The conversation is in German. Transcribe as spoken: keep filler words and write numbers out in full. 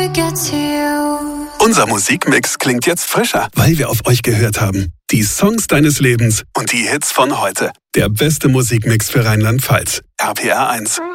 to get to you. Unser Musikmix klingt jetzt frischer, weil wir auf euch gehört haben. Die Songs deines Lebens und die Hits von heute. Der beste Musikmix für Rheinland-Pfalz. R P R eins.